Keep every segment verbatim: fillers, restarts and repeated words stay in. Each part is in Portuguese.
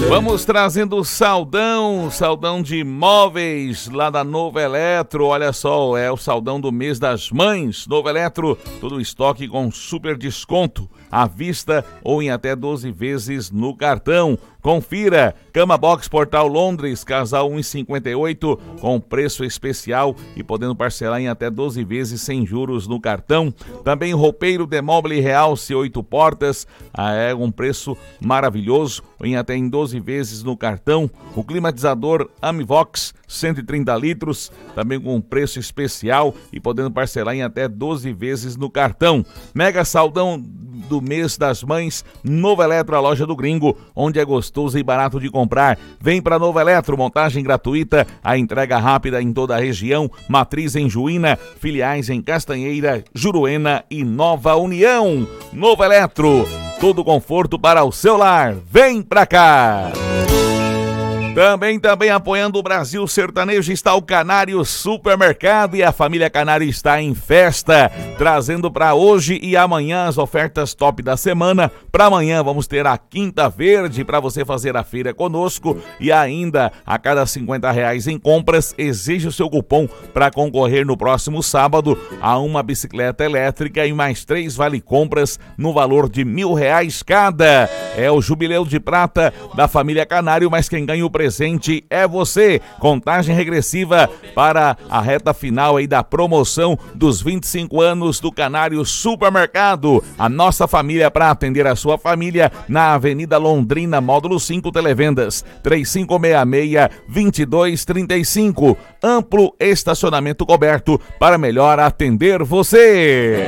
Vamos trazendo o saldão, saldão de imóveis lá da Nova Eletro. Olha só, é o saldão do mês das mães. Nova Eletro, todo estoque com super desconto, à vista ou em até doze vezes no cartão. Confira, Cama Box Portal Londres, casal um e cinquenta e oito, com preço especial e podendo parcelar em até doze vezes sem juros no cartão. Também roupeiro Demobile Realce, oito portas, é um preço maravilhoso, em até em doze vezes no cartão. O climatizador Amivox, cento e trinta litros, também com preço especial e podendo parcelar em até doze vezes no cartão. Mega saldão do mês das mães, Nova Eletro, a loja do gringo, onde é gostoso e barato de comprar. Vem para Nova Eletro, montagem gratuita, a entrega rápida em toda a região, matriz em Juína, filiais em Castanheira, Juruena e Nova União. Nova Eletro, todo conforto para o seu lar. Vem pra cá! Também, também apoiando o Brasil Sertanejo está o Canário Supermercado e a família Canário está em festa, trazendo para hoje e amanhã as ofertas top da semana. Para amanhã vamos ter a Quinta Verde para você fazer a feira conosco e ainda a cada cinquenta reais em compras exige o seu cupom para concorrer no próximo sábado a uma bicicleta elétrica e mais três vale compras no valor de mil reais cada. É o jubileu de prata da família Canário, mas quem ganha o presente é você. Contagem regressiva para a reta final aí da promoção dos vinte e cinco anos do Canário Supermercado. A nossa família para atender a sua família na Avenida Londrina, módulo cinco, televendas três cinco seis seis, dois dois três cinco. Amplo estacionamento coberto para melhor atender você.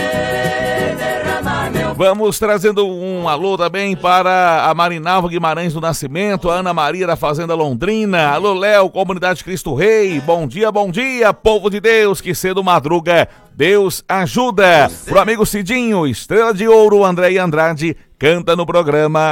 Vamos trazendo um alô também para a Marinalva Guimarães do Nascimento, a Ana Maria da Fazenda Londrina. Alô, Léo, Comunidade Cristo Rei. Bom dia, bom dia, povo de Deus, que cedo madruga, Deus ajuda. Pro amigo Cidinho, Estrela de Ouro, André Andrade, canta no programa